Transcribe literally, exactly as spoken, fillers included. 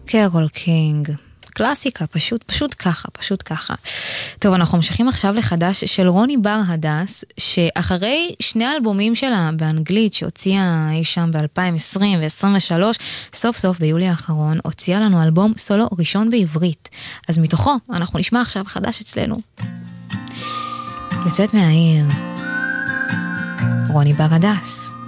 קרול קינג. קלאסיקה, פשוט, פשוט ככה, פשוט ככה. טוב, אנחנו ממשיכים עכשיו לחדש של רוני בר הדס, שאחרי שני אלבומים שלה באנגלית, שהוציאה אי שם ב-אלפיים ועשרים ו-עשרים ושלוש, סוף סוף ביולי האחרון, הוציאה לנו אלבום סולו ראשון בעברית. אז מתוכו, אנחנו נשמע עכשיו חדש אצלנו. יוצאת מהעיר, רוני בר הדס.